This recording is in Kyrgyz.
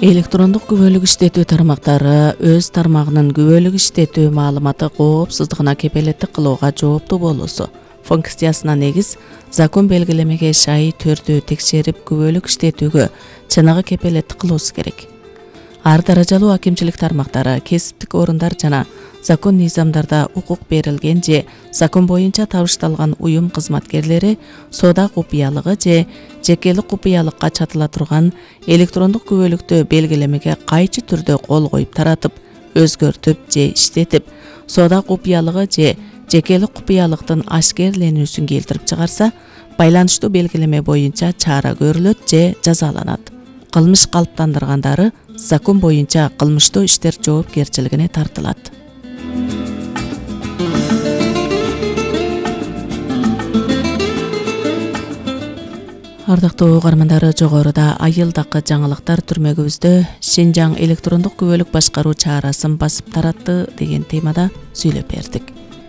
Электрондук күбөлүк иштетүү тармактары өз тармагынын күбөлүк иштетүү маалыматы коопсуздугуна кепилеттик кылууга жооптуу болуусу функциясына негиз закон белгилемеге шай түрдүү текшерип күбөлүк иштетүүгө чыныгы кепилеттик кылуусу керек. Ар даражалуу акимчилик тармактары, кесиптик орундар жана закон низамдарда укук берилген же закон боюнча табышталган уюм кызматкерлери соода купуялыгы же жекелик купуялыкка чатыла турган электрондук күбөлүктү белгилемеге кайчы түрдө кол коюп таратып, өзгөртүп же иштетип, соода купуялыгы же жекелик купуялыктын ашкерленүүсүн келтирип чыгарса, байланыштуу белгилеме боюнча чара көрүлөт же жазаланат. Кылмыш калыптандыргандары закон боюнча кылмыштуу иштер жоопкерчилигине тартылат. Ардактуу угармандары, жогоруда айылдакы жаңылыктар түрмөгүбүздө Шинжаң электрондук күбөлүк башкаруу чарасын басып таратты деген темада сүйлөп бердик.